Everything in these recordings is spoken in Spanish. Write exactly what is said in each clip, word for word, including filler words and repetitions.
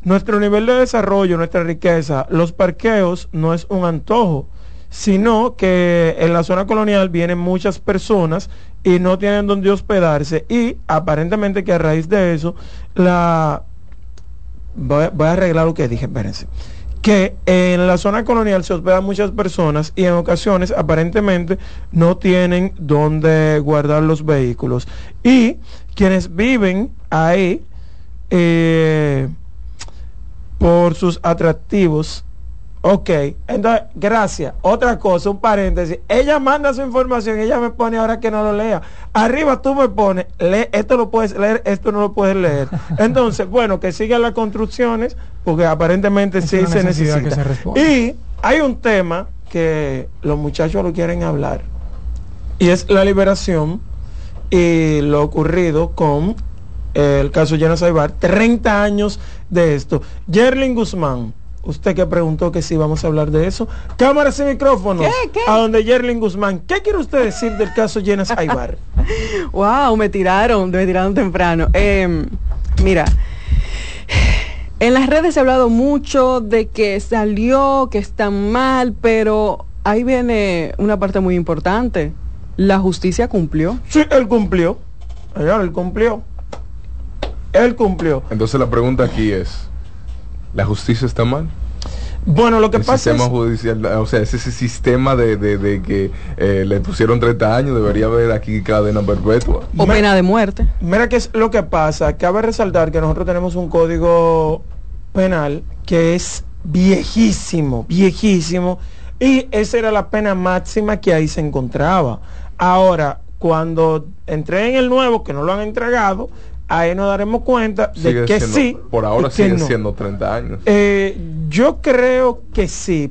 nuestro nivel de desarrollo, nuestra riqueza, los parqueos no es un antojo, sino que en la zona colonial vienen muchas personas y no tienen donde hospedarse, y aparentemente que a raíz de eso, la voy, voy a arreglar lo que dije, espérense, que en la zona colonial se hospedan muchas personas y en ocasiones aparentemente no tienen donde guardar los vehículos, y quienes viven ahí eh, por sus atractivos. Ok, entonces, gracias. Otra cosa, un paréntesis. Ella manda su información, ella me pone ahora que no lo lea. Arriba tú me pones, lee, esto lo puedes leer, esto no lo puedes leer. Entonces, bueno, que sigan las construcciones, porque aparentemente es sí se necesita. Se y hay un tema que los muchachos lo quieren hablar, y es la liberación y lo ocurrido con el caso Jenna Saibar, treinta años de esto. Yerlin Guzmán, usted que preguntó que si vamos a hablar de eso. Cámaras y micrófonos. ¿Qué, qué? A donde Yerlin Guzmán. ¿Qué quiere usted decir del caso Jenna Saibar? Wow, me tiraron, me tiraron temprano. Eh, mira, en las redes se ha hablado mucho de que salió, que está mal, pero ahí viene una parte muy importante. La justicia cumplió. Sí, él cumplió. Señor, él cumplió. Él cumplió. Entonces la pregunta aquí es, ¿la justicia está mal? Bueno, lo que el pasa sistema es... judicial, o sea, ese, ese sistema de, de, de que eh, le pusieron treinta años, debería haber aquí cadena perpetua. O Mira, pena de muerte. Mira qué es lo que pasa. Cabe resaltar que nosotros tenemos un código penal que es viejísimo, viejísimo, y esa era la pena máxima que ahí se encontraba. Ahora, cuando entré en el nuevo, que no lo han entregado, ahí nos daremos cuenta de sigue que siendo, sí. por ahora que sigue no. siendo treinta años. Eh, yo creo que sí,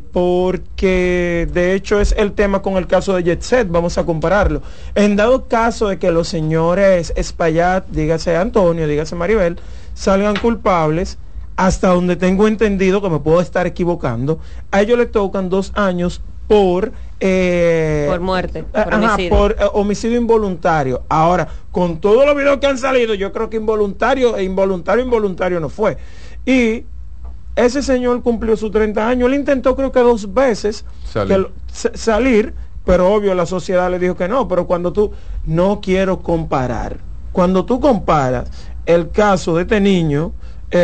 porque de hecho es el tema con el caso de Jet Set, vamos a compararlo. En dado caso de que los señores Espaillat, dígase Antonio, dígase Maribel, salgan culpables, hasta donde tengo entendido, que me puedo estar equivocando, a ellos le tocan dos años por eh, por muerte, por ajá, homicidio, por, eh, homicidio involuntario. Ahora, con todos los videos que han salido, yo creo que involuntario e involuntario involuntario no fue. Y ese señor cumplió sus treinta años. Él intentó, creo que dos veces salir, que lo, salir, pero obvio la sociedad le dijo que no. Pero cuando tú, no quiero comparar, cuando tú comparas el caso de este niño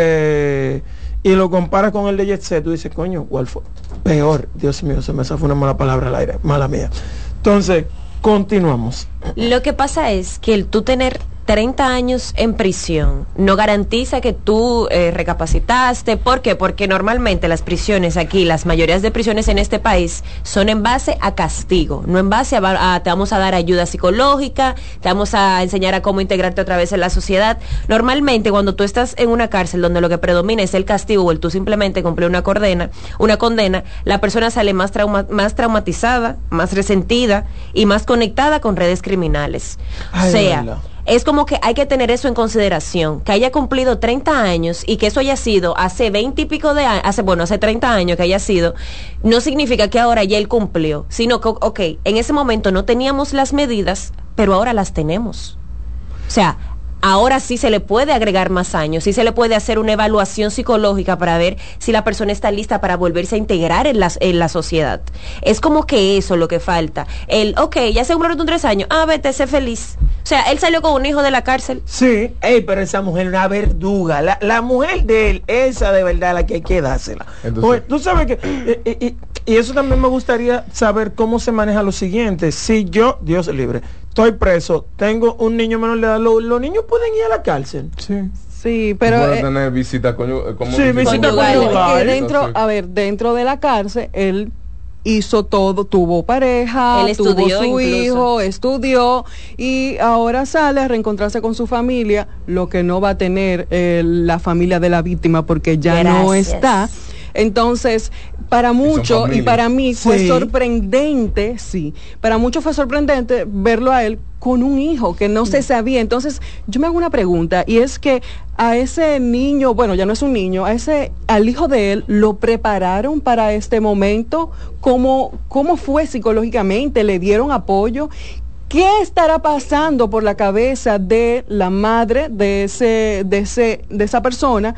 eh, y lo comparas con el de Jet Set, tú dices, coño, ¿cuál fue? Peor. Dios mío, se me fue una mala palabra al aire, mala mía. Entonces, continuamos. Lo que pasa es que el tú tener treinta años en prisión no garantiza que tú eh, recapacitaste. ¿Por qué? Porque normalmente las prisiones aquí, las mayorías de prisiones en este país son en base a castigo, no en base a, a te vamos a dar ayuda psicológica, te vamos a enseñar a cómo integrarte otra vez en la sociedad. Normalmente cuando tú estás en una cárcel donde lo que predomina es el castigo o el tú simplemente cumplir una condena, una condena, la persona sale más, trauma, más traumatizada, más resentida y más conectada con redes criminales. Ay, o sea, es como que hay que tener eso en consideración, que haya cumplido treinta años y que eso haya sido hace veinte y pico de años, hace, bueno, hace treinta años que haya sido, no significa que ahora ya él cumplió, sino que, ok, en ese momento no teníamos las medidas, pero ahora las tenemos. O sea, ahora sí se le puede agregar más años, sí se le puede hacer una evaluación psicológica para ver si la persona está lista para volverse a integrar en la, en la sociedad. Es como que eso lo que falta. El, ok, ya se cumplieron tres años, ah, vete, sé feliz. O sea, él salió con un hijo de la cárcel. Sí, ey, pero esa mujer es una verduga. La, la mujer de él, esa de verdad la que hay que dársela. Entonces, Oye, tú sabes que, y, y, y eso también me gustaría saber cómo se maneja lo siguiente. Si yo, Dios libre, estoy preso, tengo un niño menor de edad, ¿los, los niños pueden ir a la cárcel? sí. Sí, pero puede eh, tener visita coño, como sí, visita conyugal. dentro, a ver, dentro de la cárcel él hizo todo, tuvo pareja, Él tuvo estudió su incluso. hijo, estudió y ahora sale a reencontrarse con su familia, lo que no va a tener eh, la familia de la víctima porque ya Gracias. no está. Entonces, para muchos y para mí fue Sí. sorprendente, sí, para muchos fue sorprendente verlo a él con un hijo que no se sabía. Entonces, yo me hago una pregunta y es que a ese niño, bueno, ya no es un niño, a ese, al hijo de él, ¿lo prepararon para este momento? ¿Cómo, cómo fue psicológicamente? ¿Le dieron apoyo? ¿Qué estará pasando por la cabeza de la madre de ese, de ese, de esa persona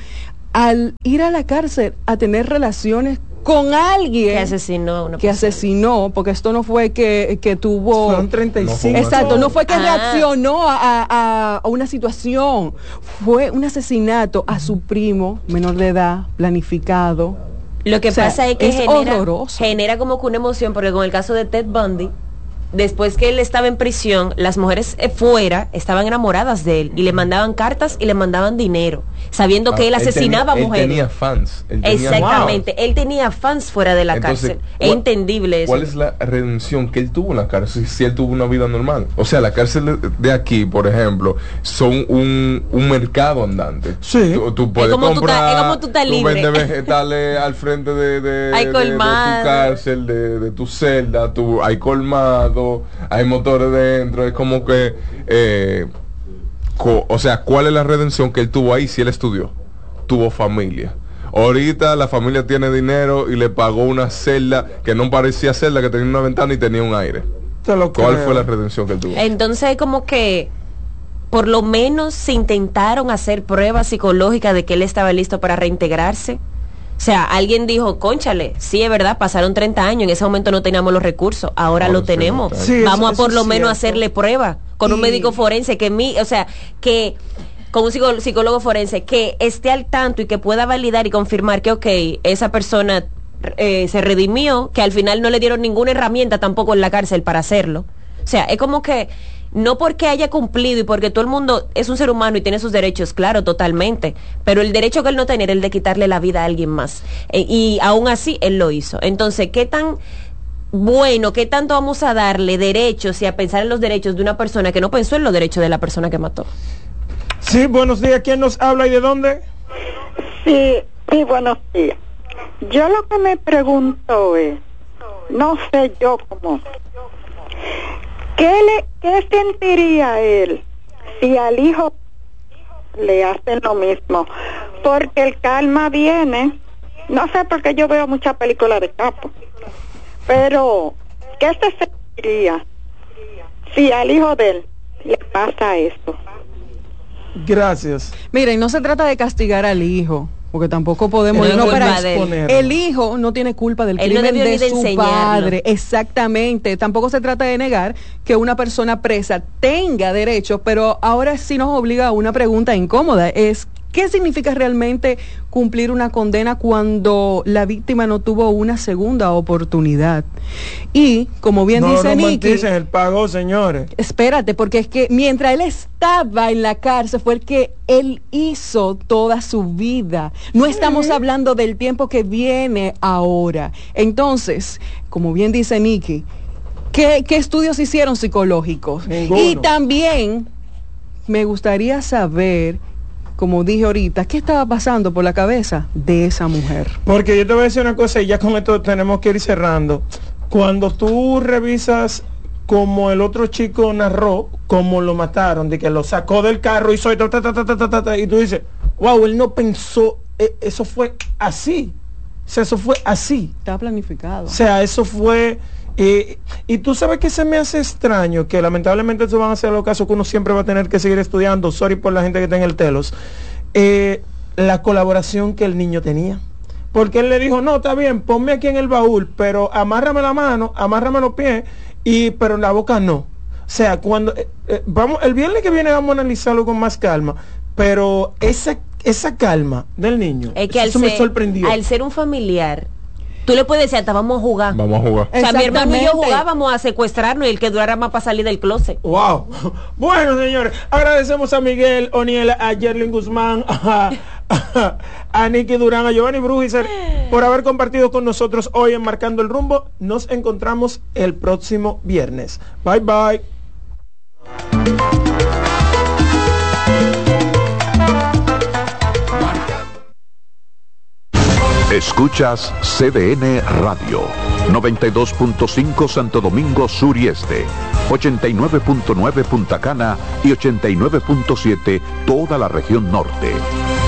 al ir a la cárcel a tener relaciones con alguien que asesinó a una que persona. asesinó, porque esto no fue que, que tuvo... Son treinta y cinco. Exacto, no fue que Ah. reaccionó a, a- a una situación, fue un asesinato a su primo, menor de edad, planificado. Lo que O sea, pasa es que es genera, horroroso. genera como que una emoción, porque con el caso de Ted Bundy, después que él estaba en prisión, las mujeres eh, fuera estaban enamoradas de él y le mandaban cartas y le mandaban dinero, sabiendo que Ah, él asesinaba tenía, mujeres. Él tenía fans. Él tenía Exactamente, él tenía fans fuera de la Entonces, cárcel. Es ¿cuál- entendible eso. ¿Cuál es la redención que él tuvo en la cárcel si él tuvo una vida normal? O sea, la cárcel de, de aquí, por ejemplo, son un, un mercado andante. Sí. Tú, tú puedes como tú comprar, estás- es como tú estás libre. vendes vegetales al frente de, de, Hay de- de colmado. tu cárcel, de, de tu celda, tú, hay colmado, hay motores dentro, es como que... Eh, co- o sea, ¿cuál es la redención que él tuvo ahí si él estudió? Tuvo familia. Ahorita la familia tiene dinero y le pagó una celda que no parecía celda, que tenía una ventana y tenía un aire. Te lo ¿Cuál creo. fue la redención que él tuvo? Entonces como que por lo menos se intentaron hacer pruebas psicológicas de que él estaba listo para reintegrarse. O sea, alguien dijo, cónchale, sí es verdad, pasaron treinta años, en ese momento no teníamos los recursos, ahora Ahora lo sí, tenemos. está bien. Sí, Vamos eso- a por eso lo es menos cierto. hacerle prueba con un Y- médico forense que mi, o sea, que con un psicó- psicólogo forense que esté al tanto y que pueda validar y confirmar que ok, esa persona eh, se redimió, que al final no le dieron ninguna herramienta tampoco en la cárcel para hacerlo. O sea, es como que no porque haya cumplido y porque todo el mundo es un ser humano y tiene sus derechos, claro, totalmente, pero el derecho que él no tenía era el de quitarle la vida a alguien más. Eh, y aún así él lo hizo. Entonces, ¿qué tan bueno, qué tanto vamos a darle derechos y a pensar en los derechos de una persona que no pensó en los derechos de la persona que mató? Sí, buenos días. ¿Quién nos habla y de dónde? Sí, sí, buenos días. Yo lo que me pregunto es, no sé yo cómo, ¿qué, le, qué sentiría él si al hijo le hacen lo mismo? Porque el karma viene, no sé porque yo veo muchas películas de capo, pero ¿qué se sentiría si al hijo de él le pasa esto? Gracias. Miren, no se trata de castigar al hijo, porque tampoco podemos Pero no irnos es para culpa de él. exponerlo. El hijo no tiene culpa del Él no crimen debió de ni de su enseñarlo. padre. Exactamente. Tampoco se trata de negar que una persona presa tenga derechos, pero ahora sí nos obliga a una pregunta incómoda. Es ¿qué significa realmente cumplir una condena cuando la víctima no tuvo una segunda oportunidad? Y, como bien No dice Nicky, romanticen el pago, señores. espérate, porque es que mientras él estaba en la cárcel fue el que él hizo toda su vida. No estamos hablando del tiempo que viene ahora. Entonces, como bien dice Nicky, ¿qué, qué estudios hicieron psicológicos? Ninguno. Y también me gustaría saber, como dije ahorita, ¿qué estaba pasando por la cabeza de esa mujer? Porque yo te voy a decir una cosa y ya con esto tenemos que ir cerrando. Cuando tú revisas como el otro chico narró, cómo lo mataron, de que lo sacó del carro y soy ta, ta, ta, ta, ta, ta, ta, ta, y tú dices, wow, él no pensó, eh, eso fue así. O sea, eso fue así. Está planificado. O sea, eso fue... eh, y tú sabes que se me hace extraño, que lamentablemente estos van a ser los casos que uno siempre va a tener que seguir estudiando, sorry por la gente que está en el telos, eh, la colaboración que el niño tenía. Porque él le dijo, no, está bien, ponme aquí en el baúl, pero amárrame la mano, amárrame los pies, y pero en la boca no. O sea, cuando eh, eh, vamos, el viernes que viene vamos a analizarlo con más calma, pero esa, esa calma del niño, Es que eso al me ser, sorprendió. al ser un familiar, tú le puedes decir hasta vamos a jugar. Vamos a jugar. O sea, mi hermano y yo Exactamente. jugábamos a secuestrarnos y el que durara más para salir del closet. Wow. Bueno, señores, agradecemos a Miguel O'Neill, a Yerlin Guzmán, a, a, a Nicky Durán, a Giovanni Brugiser por haber compartido con nosotros hoy en Marcando el Rumbo. Nos encontramos el próximo viernes. Bye bye. Escuchas C D N Radio, noventa y dos punto cinco Santo Domingo Sur y Este, ochenta y nueve punto nueve Punta Cana y ochenta y nueve punto siete toda la región norte.